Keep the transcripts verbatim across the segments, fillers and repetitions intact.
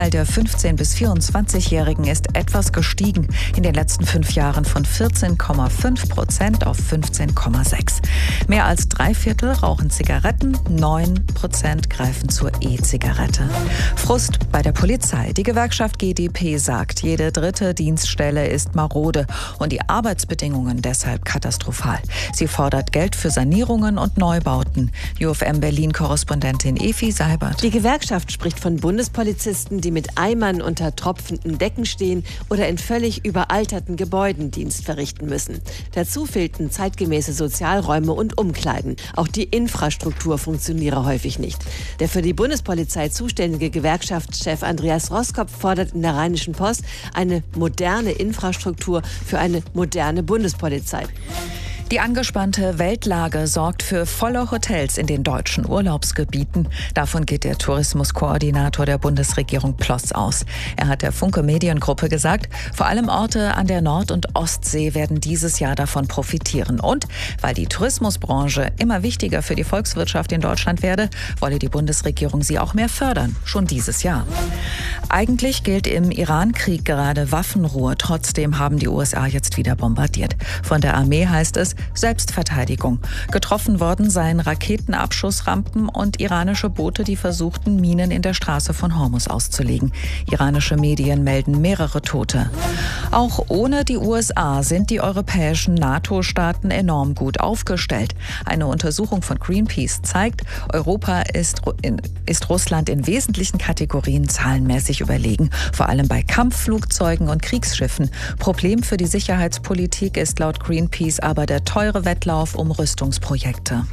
Der fünfzehn- bis vierundzwanzigjährigen ist etwas gestiegen in den letzten fünf Jahren von vierzehn Komma fünf Prozent auf fünfzehn Komma sechs. Mehr als drei Viertel rauchen Zigaretten, neun Prozent greifen zur E-Zigarette. Frust bei der Polizei. Die Gewerkschaft G D P sagt, jede dritte Dienststelle ist marode und die Arbeitsbedingungen deshalb katastrophal. Sie fordert Geld für Sanierungen und Neubauten. U F M-Berlin-Korrespondentin Efi Seibert. Die Gewerkschaft spricht von Bundespolizisten, die mit Eimern unter tropfenden Decken stehen oder in völlig überalterten Gebäuden Dienst verrichten müssen. Dazu fehlten zeitgemäße Sozialräume und Umkleiden. Auch die Infrastruktur funktioniere häufig nicht. Der für die Bundespolizei zuständige Gewerkschaftschef Andreas Roskopf fordert in der Rheinischen Post eine moderne Infrastruktur für eine moderne Bundespolizei. Die angespannte Weltlage sorgt für volle Hotels in den deutschen Urlaubsgebieten. Davon geht der Tourismuskoordinator der Bundesregierung Ploss aus. Er hat der Funke Mediengruppe gesagt, vor allem Orte an der Nord- und Ostsee werden dieses Jahr davon profitieren. Und weil die Tourismusbranche immer wichtiger für die Volkswirtschaft in Deutschland werde, wolle die Bundesregierung sie auch mehr fördern, schon dieses Jahr. Eigentlich gilt im Iran-Krieg gerade Waffenruhe. Trotzdem haben die U S A jetzt wieder bombardiert. Von der Armee heißt es, Selbstverteidigung. Getroffen worden seien Raketenabschussrampen und iranische Boote, die versuchten, Minen in der Straße von Hormuz auszulegen. Iranische Medien melden mehrere Tote. Auch ohne die U S A sind die europäischen NATO-Staaten enorm gut aufgestellt. Eine Untersuchung von Greenpeace zeigt, Europa ist, in, ist Russland in wesentlichen Kategorien zahlenmäßig überlegen. Vor allem bei Kampfflugzeugen und Kriegsschiffen. Problem für die Sicherheitspolitik ist laut Greenpeace aber der teure Wettlauf um Rüstungsprojekte.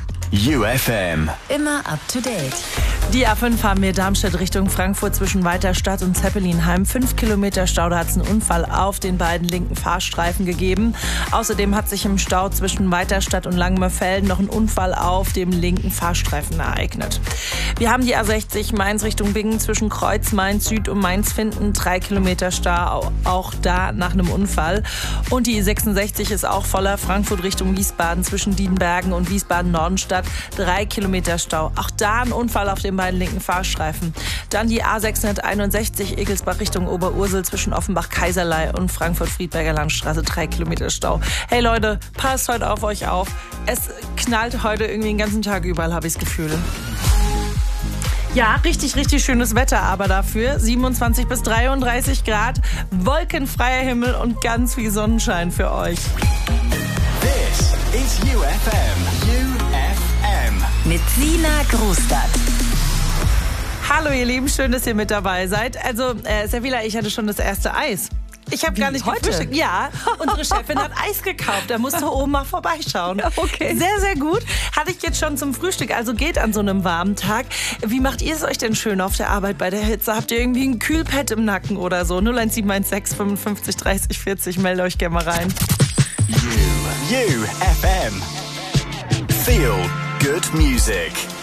U F M. Immer up to date. Die A fünf haben wir Darmstadt Richtung Frankfurt zwischen Weiterstadt und Zeppelinheim. Fünf Kilometer Stau, da hat es einen Unfall auf den beiden linken Fahrstreifen gegeben. Außerdem hat sich im Stau zwischen Weiterstadt und Langenmerfelden noch ein Unfall auf dem linken Fahrstreifen ereignet. Wir haben die A sechzig Mainz Richtung Bingen zwischen Kreuz, Mainz Süd und Mainz Finden. Drei Kilometer Stau, auch da nach einem Unfall. Und die E sechsundsechzig ist auch voller. Frankfurt Richtung Wiesbaden zwischen Diedenbergen und Wiesbaden-Nordenstadt. Drei Kilometer Stau. Auch da ein Unfall auf den beiden linken Fahrstreifen. Dann die A sechshunderteinundsechzig Egelsbach Richtung Oberursel zwischen Offenbach-Kaiserlei und Frankfurt-Friedberger Landstraße. Drei Kilometer Stau. Hey Leute, passt heute auf euch auf. Es knallt heute irgendwie den ganzen Tag überall, habe ich das Gefühl. Ja, richtig, richtig schönes Wetter aber dafür. siebenundzwanzig bis dreiunddreißig Grad, wolkenfreier Himmel und ganz viel Sonnenschein für euch. This is U F M. U F M. Mit Sina Großstadt. Hallo ihr Lieben, schön, dass ihr mit dabei seid. Also, äh, Sevilla, ich hatte schon das erste Eis. Ich habe gar nicht heute? gefrühstückt. Ja, unsere Chefin hat Eis gekauft. Da musst du oben mal vorbeischauen. Ja, okay. Sehr, sehr gut. Hatte ich jetzt schon zum Frühstück. Also geht an so einem warmen Tag. Wie macht ihr es euch denn schön auf der Arbeit bei der Hitze? Habt ihr irgendwie ein Kühlpad im Nacken oder so? null eins sieben eins sechs fünfundfünfzig dreißig vierzig. Meldet euch gerne mal rein. U F M. Feel good music.